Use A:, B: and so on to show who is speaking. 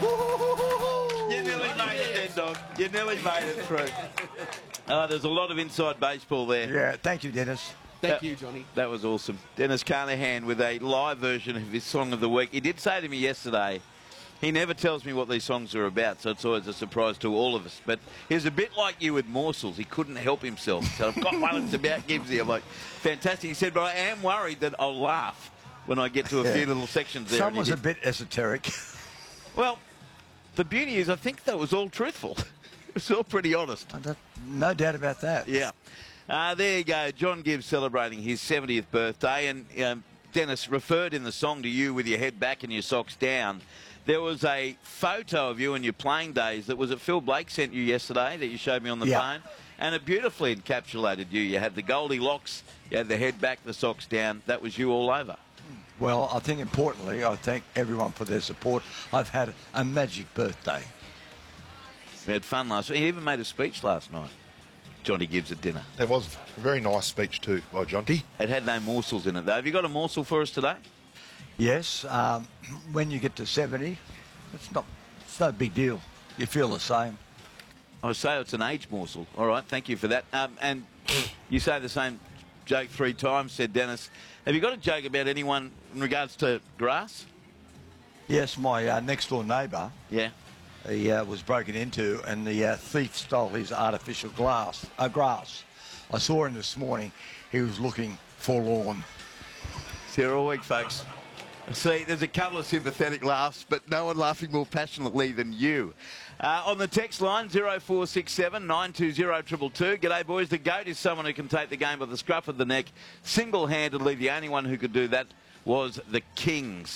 A: You nearly made it then, Dog. You nearly made it through. There's a lot of inside baseball there.
B: Yeah, thank you, Dennis.
C: Thank you, Johnny.
A: That was awesome. Dennis Carnahan with a live version of his Song of the Week. He did say to me yesterday, he never tells me what these songs are about, so it's always a surprise to all of us. But he's a bit like you with morsels. He couldn't help himself. So I've got one that's about Gibbsy. I'm like, fantastic. He said, but I am worried that I'll laugh when I get to a few little sections there.
B: Some was a bit esoteric.
A: Well, the beauty is I think that was all truthful. It was all pretty honest.
B: No doubt about that.
A: Yeah. There you go. John Gibbs celebrating his 70th birthday. And Dennis referred in the song to you with your head back and your socks down. There was a photo of you in your playing days that was it Phil Blake sent you yesterday that you showed me on the phone. And it beautifully encapsulated you. You had the goldy locks, you had the head back, the socks down. That was you all over.
B: Well, I think importantly, I thank everyone for their support. I've had a magic birthday.
A: We had fun last week. He even made a speech last night. Johnny Gibbs at dinner.
D: That was a very nice speech too by Jonty.
A: It had no morsels in it, though. Have you got a morsel for us today?
B: Yes, when you get to 70, it's no big deal. You feel the same.
A: I say it's an age morsel. All right, thank you for that. And you say the same joke 3 times, said Dennis. Have you got a joke about anyone in regards to grass?
B: Yes, my next-door neighbour,
A: Yeah.
B: he was broken into and the thief stole his artificial grass. I saw him this morning. He was looking forlorn.
A: It's here all week, folks. See, there's a couple of sympathetic laughs, but no one laughing more passionately than you. On the text line, 0467 920 222. G'day, boys. The GOAT is someone who can take the game by the scruff of the neck. Single-handedly, the only one who could do that was the Kings.